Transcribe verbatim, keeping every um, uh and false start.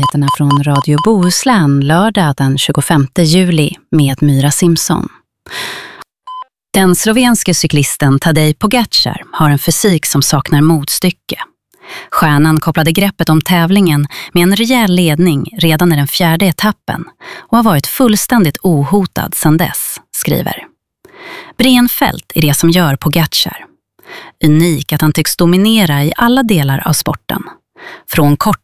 nyheterna från Radio Bohuslän lördag den tjugofemte juli med Myra Simpson. Den slovenske cyklisten Tadej Pogačar har en fysik som saknar motstycke. Stjärnan kopplade greppet om tävlingen med en rejäl ledning redan i den fjärde etappen och har varit fullständigt ohotad sedan dess, skriver. Brenfält är det som gör Pogačar. Unik att han tycks dominera i alla delar av sporten. Från korta